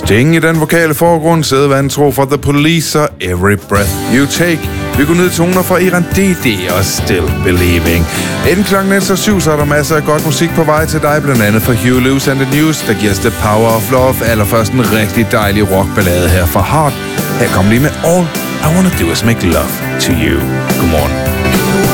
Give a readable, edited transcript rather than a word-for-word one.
Sting i den vokale forgrund, sædvantro for The Police og Every Breath You Take. Vi går ned toner fra Iran DD og Still Believing. Inden klokken 7, så er der masser af godt musik på vej til dig, blandt andet fra Huey Lewis and the News, der giver os The Power of Love. Allerførst en rigtig dejlig rockballade her fra Heart. Her kommer lige med All I Wanna Do Is Make Love to You. Godmorgen.